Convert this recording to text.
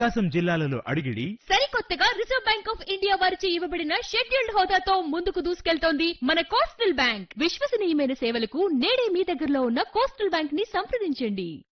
ప్రకాశం జిల్లాలలో అడిగిడి సరికొత్తగా reserve bank of India వారిచే ఇవ్వబడిన షెడ్యూల్డ్ హోదాతో ముందుకు దూసుకెళ్తోంది మన కోస్టల్ బ్యాంక్. విశ్వసనీయమైన సేవలకు నేడే మీ దగ్గరలో ఉన్న కోస్టల్ బ్యాంక్ ని సంప్రదించండి.